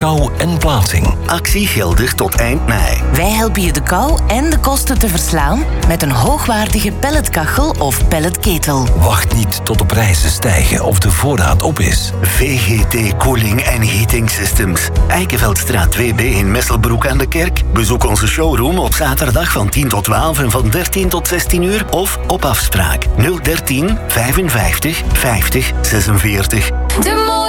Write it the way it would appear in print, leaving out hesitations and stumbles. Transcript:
kou en plaatsing. Actie geldig tot eind mei. Wij helpen je de kou en de kosten te verslaan met een hoogwaardige pelletkachel of pelletketel. Wacht niet tot de prijzen stijgen of de voorraad op is. VGT Cooling and Heating Systems. Eikeveldstraat 2B in Messelbroek aan de Kerk. Bezoek onze showroom op zaterdag van 10 tot 12 en van 13 tot 16 uur of op afspraak 013 55 50 46.